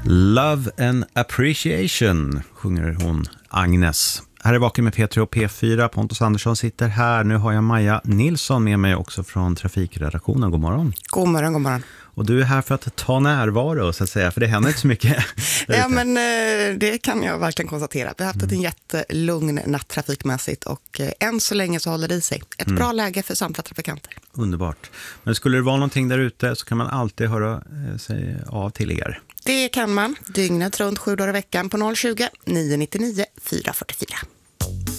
Love and appreciation sjunger hon, Agnes. Här är Vaken med P3 och P4. Pontus Andersson sitter här. Nu har jag Maja Nilsson med mig också från trafikredaktionen. God morgon. God morgon, god morgon. Och du är här för att ta närvaro så att säga, för det händer inte så mycket. Ja, men det kan jag verkligen konstatera. Vi har haft en jättelugn natt trafikmässigt och än så länge så håller det i sig. Ett bra läge för samtliga trafikanter. Underbart. Men skulle det vara någonting där ute så kan man alltid höra sig av till er. Det kan man dygnet runt 7 dagar i veckan på 020 999 444.